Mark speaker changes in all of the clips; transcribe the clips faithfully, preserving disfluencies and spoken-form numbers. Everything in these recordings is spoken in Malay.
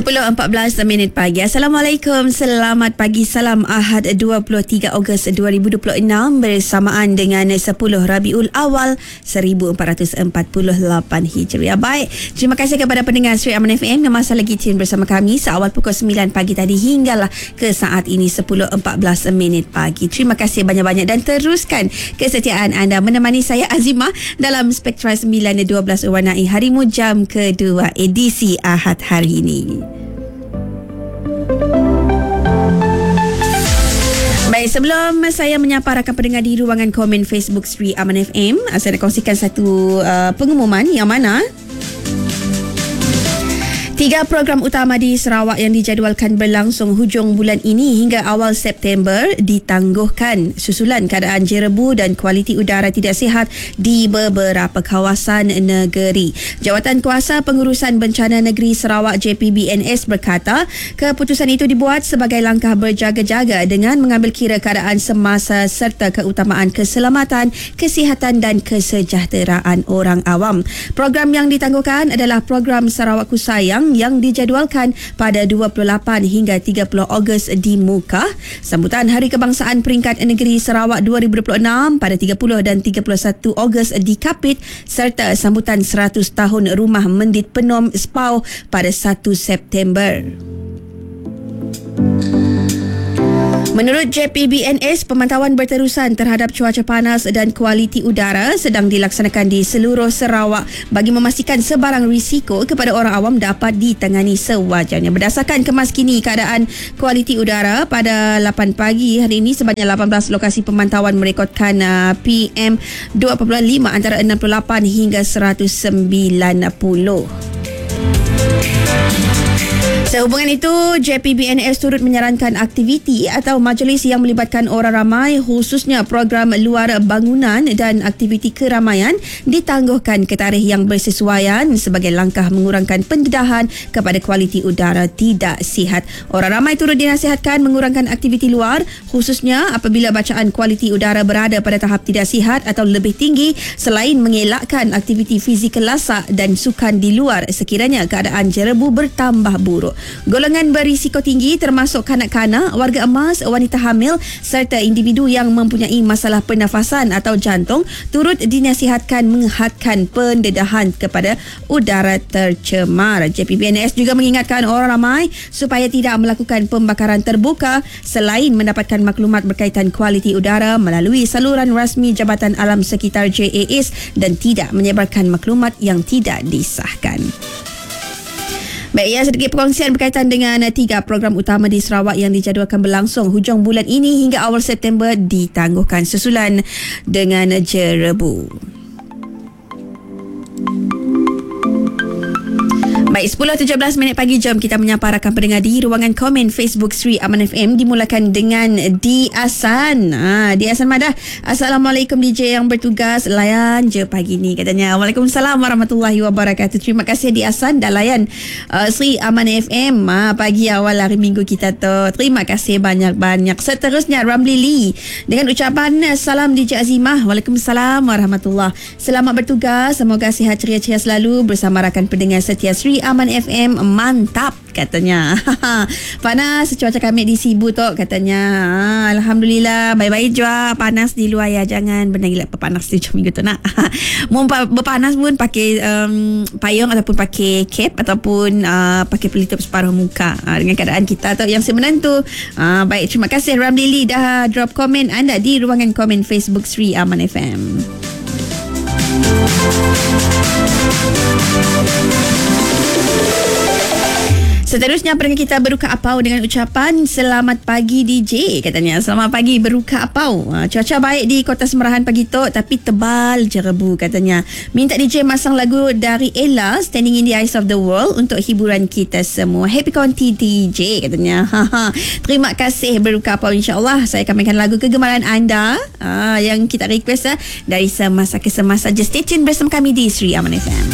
Speaker 1: sepuluh empat belas minit pagi. Assalamualaikum, selamat pagi. Salam Ahad dua puluh tiga Ogos dua ribu dua puluh enam bersamaan dengan sepuluh Rabiul Awal seribu empat ratus empat puluh lapan Hijriah. Baik, terima kasih kepada pendengar Sri Aman F M yang masih lagi tune bersama kami seawal pukul sembilan pagi tadi hinggalah ke saat ini sepuluh empat belas minit pagi. Terima kasih banyak-banyak dan teruskan kesetiaan anda menemani saya Azimah dalam Spektra sembilan dua belas warnai harimu jam kedua edisi Ahad hari ini. Baik, sebelum saya menyapa rakan pendengar di ruangan komen Facebook Sri Aman F M, saya nak kongsikan satu uh, pengumuman yang mana tiga program utama di Sarawak yang dijadualkan berlangsung hujung bulan ini hingga awal September ditangguhkan susulan keadaan jerebu dan kualiti udara tidak sihat di beberapa kawasan negeri. Jawatan Kuasa Pengurusan Bencana Negeri Sarawak J P B N S berkata, keputusan itu dibuat sebagai langkah berjaga-jaga dengan mengambil kira keadaan semasa serta keutamaan keselamatan, kesihatan dan kesejahteraan orang awam. Program yang ditangguhkan adalah program Sarawakku Sayang yang dijadualkan pada dua puluh lapan hingga tiga puluh Ogos di Mukah, sambutan Hari Kebangsaan Peringkat Negeri Sarawak dua ribu dua puluh enam pada tiga puluh dan tiga puluh satu Ogos di Kapit, serta sambutan seratus tahun Rumah Mendit Penom Spau pada satu September. Menurut J P B N S, pemantauan berterusan terhadap cuaca panas dan kualiti udara sedang dilaksanakan di seluruh Sarawak bagi memastikan sebarang risiko kepada orang awam dapat ditangani sewajarnya. Berdasarkan kemas kini keadaan kualiti udara pada lapan pagi hari ini, sebanyak lapan belas lokasi pemantauan merekodkan uh, P M dua puluh lima antara enam puluh lapan hingga seratus sembilan puluh. Sehubungan itu, J P B N S turut menyarankan aktiviti atau majlis yang melibatkan orang ramai, khususnya program luar bangunan dan aktiviti keramaian, ditangguhkan ke tarikh yang bersesuaian sebagai langkah mengurangkan pendedahan kepada kualiti udara tidak sihat. Orang ramai turut dinasihatkan mengurangkan aktiviti luar, khususnya apabila bacaan kualiti udara berada pada tahap tidak sihat atau lebih tinggi, selain mengelakkan aktiviti fizikal lasak dan sukan di luar sekiranya keadaan jerebu bertambah buruk. Golongan berisiko tinggi termasuk kanak-kanak, warga emas, wanita hamil serta individu yang mempunyai masalah pernafasan atau jantung turut dinasihatkan menghadkan pendedahan kepada udara tercemar. J P B N S juga mengingatkan orang ramai supaya tidak melakukan pembakaran terbuka selain mendapatkan maklumat berkaitan kualiti udara melalui saluran rasmi Jabatan Alam Sekitar J A S dan tidak menyebarkan maklumat yang tidak disahkan. Baik, ya, sedikit perkongsian berkaitan dengan tiga program utama di Sarawak yang dijadualkan berlangsung hujung bulan ini hingga awal September ditangguhkan susulan dengan jerebu. Baik, sepuluh tujuh belas minit pagi, jom kita menyapa rakan pendengar di ruangan komen Facebook Sri Aman F M, dimulakan dengan Di Asan. Ha, Di Asan Madah. Assalamualaikum D J yang bertugas, layan je pagi ni katanya. Waalaikumsalam warahmatullahi wabarakatuh. Terima kasih Di Asan dah layan uh, Sri Aman F M ha, pagi awal hari minggu kita tu. Terima kasih banyak-banyak. Seterusnya Ramli Lee dengan ucapan salam D J Azimah. Waalaikumsalam warahmatullahi. Selamat bertugas, semoga sihat ceria-ceria selalu bersama rakan pendengar setia Sri Aman F M. Mantap katanya. Panas cuaca kami di Sibu tu katanya. Alhamdulillah baik-baik juga. Panas di luar ya, jangan benar gila berpanas di minggu tu nak. Mau berpanas pun pakai um, payung ataupun pakai cap ataupun uh, pakai pelitup separuh muka uh, dengan keadaan kita tu yang sebenarnya tu. Uh, baik, terima kasih Ramli Lee dah drop komen anda di ruangan komen Facebook Sri Aman F M. Seterusnya pendengar kita beruka apau dengan ucapan selamat pagi D J katanya. Selamat pagi beruka apau. Ha, cuaca baik di Kota Semerahan pagi tu tapi tebal jerebu katanya. Minta D J masang lagu dari Ella, Standing in the Eyes of the World untuk hiburan kita semua. Happy Conti D J katanya. Ha, ha. Terima kasih beruka apau, insya-Allah saya akan mainkan lagu kegemaran anda ha, yang kita request ha, dari semasa ke semasa. Just stay tune bersama kami di Sri Aman F M.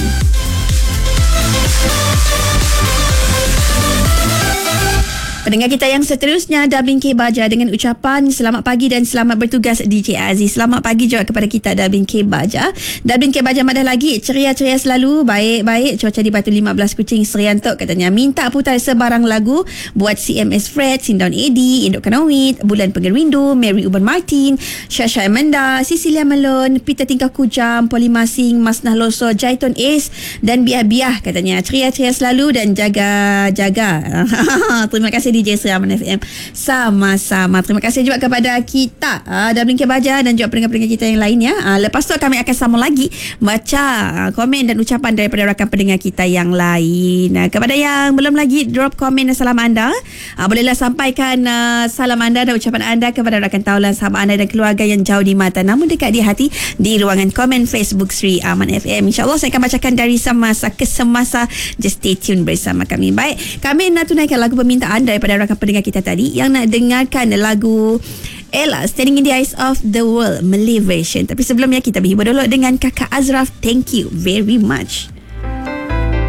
Speaker 1: Pendengar kita yang seterusnya, Dabin K. Baja dengan ucapan selamat pagi dan selamat bertugas D J Aziz. Selamat pagi juga kepada kita Dabin K. Baja. Dabin K. Baja madah lagi, ceria-ceria selalu, baik-baik. Cuaca di Batu lima belas Kuching Seriantok katanya. Minta putar sebarang lagu buat C M S Fred, Sindaun A D, Induk Kanawit, Bulan Pengerindu, Mary Uban Martin, Syasha Amanda, Cecilia Melon, Peter Tingkah Kujam, Polima Singh, Masnah Loso, Jaiton Ace dan Biah-Biah katanya. Ceria-ceria selalu dan jaga-jaga. Terima kasih D J Seraman F M. Sama-sama. Terima kasih juga kepada kita uh, Dabin K. Baja dan juga pendengar-pendengar kita yang lain ya. Uh, lepas tu kami akan sambung lagi baca uh, komen dan ucapan daripada rakan pendengar kita yang lain. Uh, kepada yang belum lagi drop komen dan salam anda, uh, bolehlah sampaikan uh, salam anda dan ucapan anda kepada rakan taulan, sahabat anda dan keluarga yang jauh di mata namun dekat di hati di ruangan komen Facebook Sri Aman F M. InsyaAllah saya akan bacakan dari semasa ke semasa. Just stay tune bersama kami. Baik, kami nak tunaikan lagu permintaan daripada rakan pendengar kita tadi yang nak dengarkan lagu Ella, Standing in the Eyes of the World, Malay version. Tapi sebelumnya kita berhibur dulu dengan Kakak Azraf. Thank you very much.